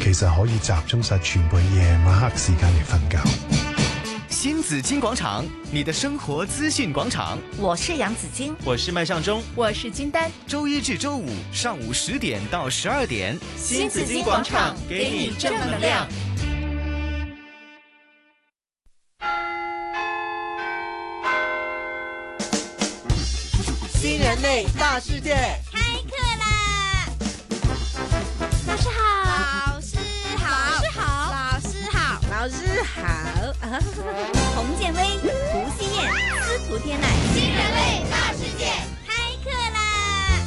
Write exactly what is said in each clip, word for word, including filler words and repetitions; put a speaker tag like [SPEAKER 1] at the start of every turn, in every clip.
[SPEAKER 1] 其實可以集中晒全部夜晚黑時間嚟瞓覺。
[SPEAKER 2] 新紫金廣場，你的生活資訊廣場。
[SPEAKER 3] 我是楊紫金，
[SPEAKER 2] 我是麥尚中，
[SPEAKER 3] 我是金丹。
[SPEAKER 2] 周一至周五上午十點到十二點，
[SPEAKER 3] 新紫金廣場給你正能量。
[SPEAKER 4] 新人類大世界
[SPEAKER 5] 開課啦！老師好，老師好，老師好，
[SPEAKER 4] 老師好。
[SPEAKER 5] 洪建威、胡希燕、司徒天乃，新人類大世界開課啦！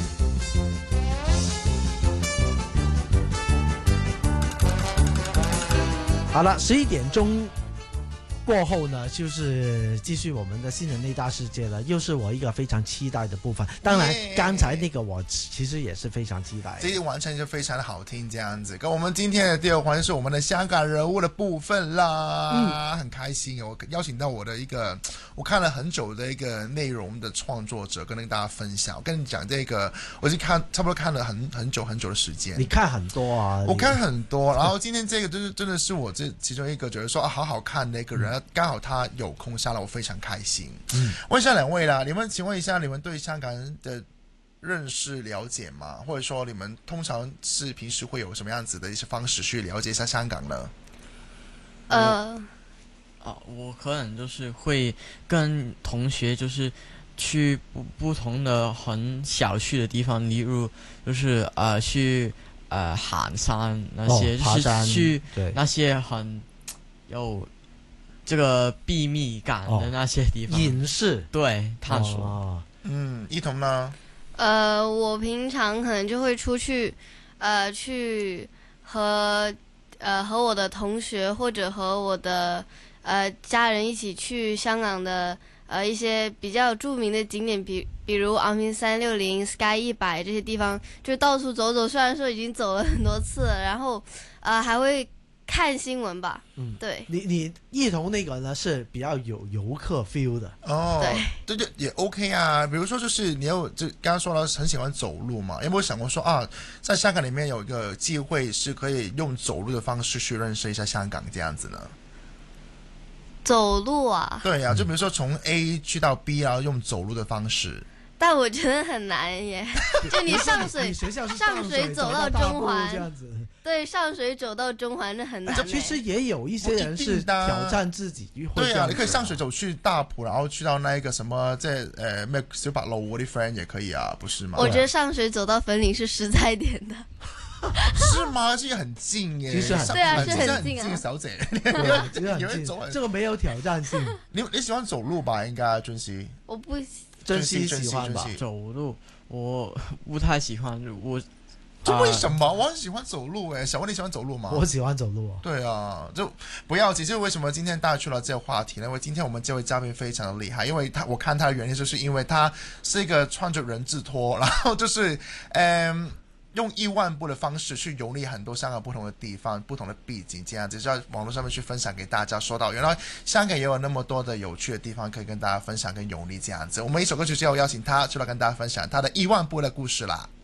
[SPEAKER 4] 好了，十一點鐘過後呢，就是繼續我們的新人類大世界了，又是我一個非常期待的部分。當然，剛才那個我其實也是非常期待。
[SPEAKER 6] 這一完成就非常的好聽，這樣子。跟我們今天的第二環是我們的香港人物的部分啦，嗯、很開心。我邀請到我的一個我看了很久的一個內容的創作者，跟大家分享。我跟你講，這個我已經看差不多看了很很久很久的時間。
[SPEAKER 4] 你看很多啊？
[SPEAKER 6] 我看很多，然後今天這個就是真的是我這其中一個覺得說啊，好好看的一個人。嗯，剛好他有空下來，我非常開心。嗯，問一下兩位啦，你們請問一下，你們對香港人的認識了解嗎？或者說你們通常是平時會有什麼樣子的一些方式去了解一下香港呢？
[SPEAKER 7] 呃，啊，我可能就是會跟同學就是去不不同的很小去的地方，例如就是呃去呃行山那些，
[SPEAKER 4] 哦，
[SPEAKER 7] 就是去那些很有這個秘密感的那些地方，
[SPEAKER 4] 隱士，
[SPEAKER 7] 對，探索。
[SPEAKER 4] 哦，
[SPEAKER 6] 嗯，一彤呢？
[SPEAKER 8] 呃，我平常可能就會出去，呃，去和呃和我的同學或者和我的呃家人一起去香港的呃一些比較著名的景點，比比如昂坪三六零、Sky 一百這些地方，就到處走走。雖然說已經走了很多次了，然後呃還會看新聞吧。嗯，對。你
[SPEAKER 4] 你一彤那個呢是比較有遊客 feel 的。
[SPEAKER 6] 哦，對，對，也 OK 啊。比如說，就是你有就剛剛說了很喜歡走路嘛，有沒有想過說啊，在香港裡面有一個機會是可以用走路的方式去認識一下香港這樣子呢？
[SPEAKER 8] 走路啊？
[SPEAKER 6] 對啊，就比如說從 A 去到 B，然後用走路的方式。
[SPEAKER 8] 但我覺得很難耶，就你上水
[SPEAKER 4] 你上水
[SPEAKER 8] 上水走到中環
[SPEAKER 4] 這樣子，
[SPEAKER 8] 對，上水走到中環那很難。
[SPEAKER 4] 其實也有一些人是挑戰自己，
[SPEAKER 6] 對啊，你可以上水走去大埔，然後去到那一個什麼，即係誒咩小白路嗰啲 friend 也可以啊，不是嗎？
[SPEAKER 8] 我覺得上水走到粉嶺是實在點的。
[SPEAKER 6] 是嗎？這個很近耶，
[SPEAKER 4] 其實很
[SPEAKER 8] 對啊，是很
[SPEAKER 6] 近啊，小姐，
[SPEAKER 4] 有人走，這個沒有挑戰性。
[SPEAKER 6] 你你喜歡走路吧？應該尊熙，
[SPEAKER 8] 我不
[SPEAKER 4] 珍惜喜歡吧？
[SPEAKER 7] 走路我不太喜歡，我
[SPEAKER 6] 這為什麼？我很喜歡走路誒。小文你喜歡走路嗎？
[SPEAKER 4] 我喜歡走路。對
[SPEAKER 6] 啊，就不要緊。就為什麼今天帶出了這個話題呢？因為今天我們這位嘉賓非常的厲害，因為他我看他的原因就是因為他是一個創作人自托，然後就是嗯。用億萬步的方式去遊歷很多香港不同的地方、不同的背景，這樣子在網絡上面去分享給大家。說到原來香港也有那麼多的有趣的地方可以跟大家分享跟遊歷，這樣子。我們一首歌曲之後邀請他出來跟大家分享他的億萬步的故事啦。